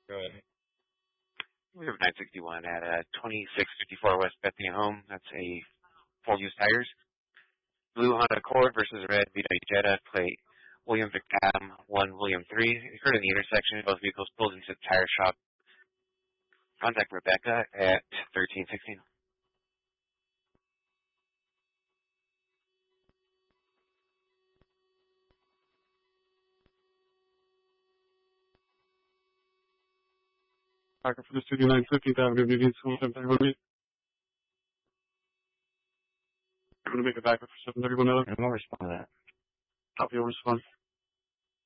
Go ahead. We have 961 at 2654 West Bethany Home. That's a full-use tires. Blue Honda Accord versus red VW Jetta. Plate William Adam 1, William 3. Occurred in the intersection. Both vehicles pulled into the tire shop. Contact Rebecca at 1316. Backer for the 59 50th Avenue, New Dean School, 731. I'm going to make a backup for 731. I'm going to respond to that. Copy, will respond.